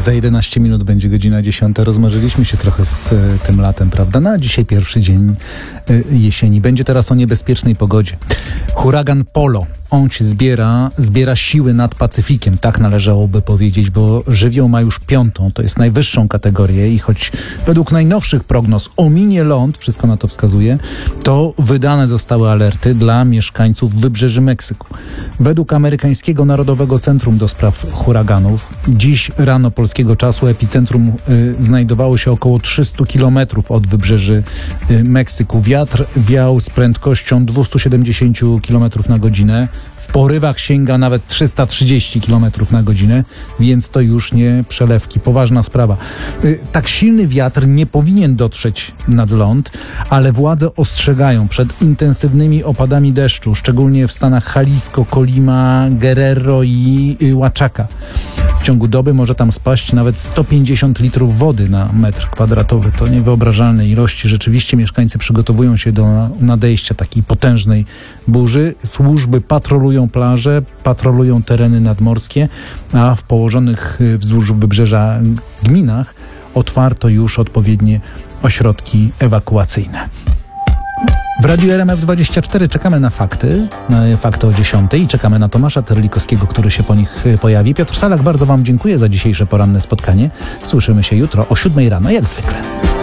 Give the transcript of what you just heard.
Za 11 minut będzie godzina 10. Rozmarzyliśmy się trochę z tym latem, prawda? No a dzisiaj pierwszy dzień jesieni. Będzie teraz o niebezpiecznej pogodzie. Huragan Polo. On się zbiera siły nad Pacyfikiem, tak należałoby powiedzieć, bo żywioł ma już 5. To jest najwyższą kategorię i choć według najnowszych prognoz ominie ląd, wszystko na to wskazuje, to wydane zostały alerty dla mieszkańców wybrzeży Meksyku. Według amerykańskiego Narodowego Centrum do Spraw Huraganów, dziś rano polskiego czasu epicentrum znajdowało się około 300 km od wybrzeży Meksyku. Wiatr wiał z prędkością 270 km na godzinę. W porywach sięga nawet 330 km na godzinę, więc to już nie przelewki. Poważna sprawa. Tak silny wiatr nie powinien dotrzeć nad ląd, ale władze ostrzegają przed intensywnymi opadami deszczu, szczególnie w stanach Jalisco, Colima, Guerrero i Oaxaca. W ciągu doby może tam spaść nawet 150 litrów wody na metr kwadratowy. To niewyobrażalne ilości. Rzeczywiście mieszkańcy przygotowują się do nadejścia takiej potężnej burzy. Służby patrolują plaże, patrolują tereny nadmorskie, a w położonych wzdłuż wybrzeża gminach otwarto już odpowiednie ośrodki ewakuacyjne. W Radiu RMF24 czekamy na fakty o 10 i czekamy na Tomasza Terlikowskiego, który się po nich pojawi. Piotr Salak, bardzo Wam dziękuję za dzisiejsze poranne spotkanie. Słyszymy się jutro o 7 rano, jak zwykle.